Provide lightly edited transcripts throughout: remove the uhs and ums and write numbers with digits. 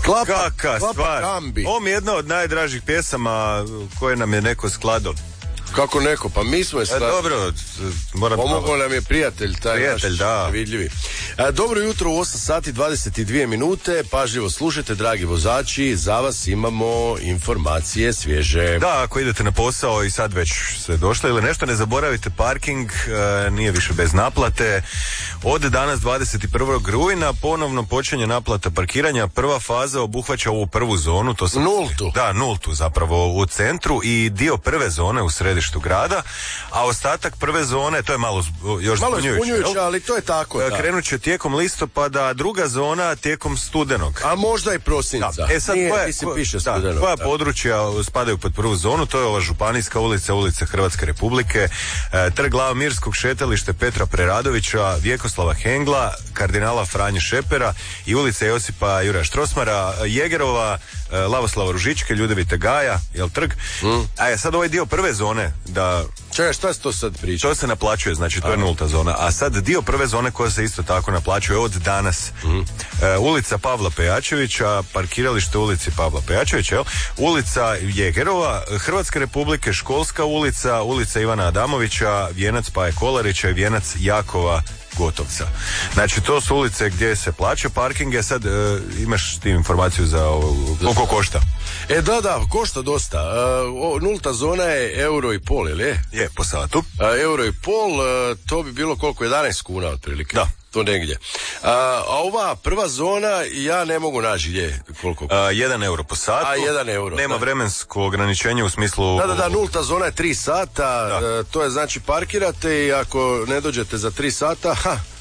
Kaka stvar. Kambi. Ovo mi je jedna od najdražih pjesama koje nam je neko skladao. Kako neko? Pa mi smo je skladali. Dobro, moram... Pomogao nam je prijatelj, taj Prijatelj, naš da. vidljivi. Dobro jutro u 8 sati 22 minute. Pažljivo slušajte, dragi vozači. Za vas imamo informacije svježe. Da, ako idete na posao i sad već ste došli ili nešto, ne zaboravite parking, nije više bez naplate. Od danas 21. rujna ponovno počinje naplata parkiranja. Prva faza obuhvaća ovu prvu zonu. To sam... Nultu. Da, nultu zapravo u centru i dio prve zone u središtu grada, a ostatak prve zone, to je malo još zbunjujuće, ali to je tako. Da. Krenut će tijekom listopada, druga zona tijekom studenog. A možda i prosinca. Da. Sad koja područja spadaju pod prvu zonu, to je ova Županijska ulica, ulica Hrvatske Republike, Trg Glava Mirskog, šetalište Petra Preradovića, Vjekoslava Hengla, kardinala Franje Šepera i ulica Josipa Juraja Štrosmara, Jegerova, Lavoslava Ružičke, Ljudevita Gaja, jel trg? A je sad ovaj dio prve zone da... Čekaj, šta se to sad priča? To se naplaćuje, znači to je nulta zona. A sad dio prve zone koja se isto tako naplaćuje od danas. Ulica Pavla Pejačevića, parkiralište ulici Pavla Pejačevića, jel? Ulica Jegerova, Hrvatske Republike, Školska ulica, ulica Ivana Adamovića, Vijenac Paje Kolarića i Vijenac Jakova Gotovca. Znači to su ulice gdje se plaća parking. Sad imaš ti informaciju za koliko košta? Da, košta dosta. Nulta zona je €1,5, ili je? Je, po satu. €1,5, to bi bilo koliko? 11 kuna otprilike. Da. To negdje. A ova prva zona ja ne mogu naći gdje, koliko? €1 po satu. 1 euro. Nema vremensko ograničenje u smislu... Da, nulta zona je 3 sata, to je znači parkirate i ako ne dođete za 3 sata,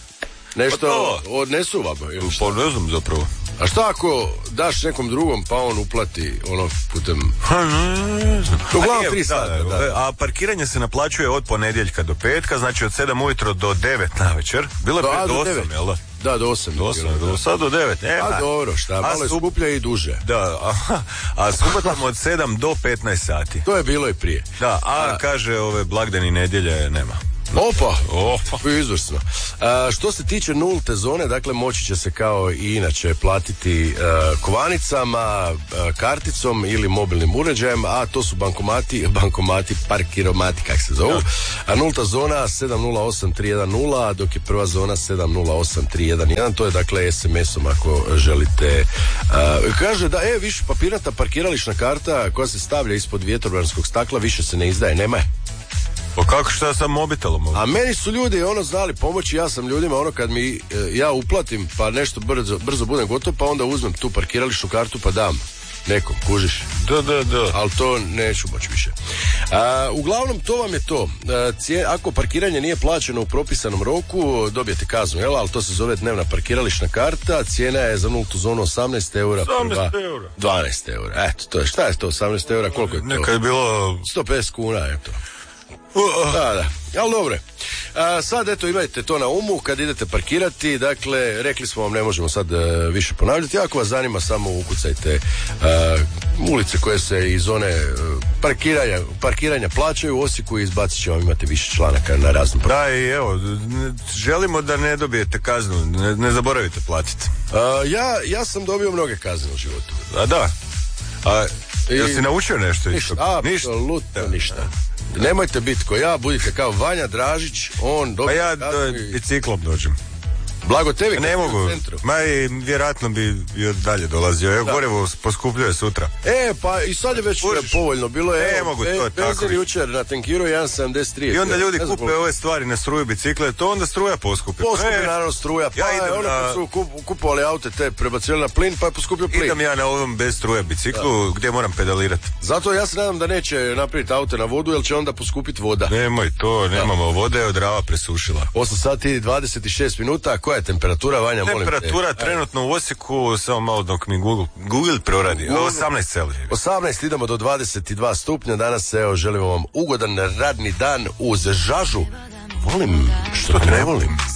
nešto odnesu vam. Pa ne znam zapravo. A šta ako daš nekom drugom pa on uplati ono putem... Ne znam. Uglavnom 3 sata. A parkiranje se naplaćuje od ponedjeljka do petka, znači od 7 ujutro do 9 navečer. Bilo je do 8, jel da? Da, do 8. Sad do 9. A dobro, šta, malo je skuplja i duže. Da, a subotom od 7 do 15 sati. To je bilo i prije. Da, kaže ove blagdani nedjelje nema. Opa. Izvrsno. Što se tiče nulte zone, dakle moći će se kao i inače platiti kovanicama, karticom ili mobilnim uređajem, a to su bankomati, parkiromati, kak se zovu. A nulta zona 708310, dok je prva zona 708311, to je dakle SMS-om ako želite. Kaže da više papirnata parkirališna karta koja se stavlja ispod vjetrobranskog stakla više se ne izdaje, nema je. Pa kako, šta sa mobitelom? A meni su ljudi znali pomoći, ja sam ljudima kad mi ja uplatim pa nešto brzo budem gotov, pa onda uzmem tu parkirališnu kartu pa dam nekom, kužiš? Da. Ali to neću moći više. Uglavnom to vam je to. Ako parkiranje nije plaćeno u propisanom roku, dobijete kaznu, jel? Ali to se zove dnevna parkirališna karta. Cijena je za nultu zonu 18 eura. 12 eura. Eto, to je, šta je to 18 eura? Koliko je to? Neka je bilo 150 kuna, eto. Da, ali dobro. Sad eto imajte to na umu kad idete parkirati, dakle rekli smo vam ne možemo sad više ponavljati, ako vas zanima samo ukucajte ulice koje se iz zone parkiranja plaćaju u Osijeku i izbacit će vam, imate više članaka na raznom. Da, i evo, želimo da ne dobijete kaznu, ne zaboravite platiti. Ja sam dobio mnoge kazne u životu. A da? Jel si naučio nešto? Apsolutno ništa. Nemojte biti ko ja, budite kao Vanja Dražić, on dobije... Pa ja biciklom dođem. Blago tebi ne mogu, i vjerojatno bi dalje dolazio. Evo, gorivo poskupljuje sutra. Pa i sad je već povoljno. Bilo je, ne mogu, to je tako. Jučer na Tenkiru 1,73. I onda ljudi kupe ove stvari na struju bicikle, to onda struja poskupi. Naravno struja, pa su kupovali aute te prebacili na plin, pa je poskupio plin. Idem ja na ovom bez struje biciklu, gdje moram pedalirati. Zato ja se nadam da neće napraviti aute na vodu, jer će onda poskupiti voda. Nemoj to, nemamo vode, od Drava presušila. 8 sati 26 minuta, koja je temperatura, Vanja, molim te? Temperatura trenutno u Osijeku, samo malo dok mi Google proradi, 18 celzija. 18, idemo do 22 stupnja, danas želimo vam ugodan radni dan uz žažu. Volim, što ne volim.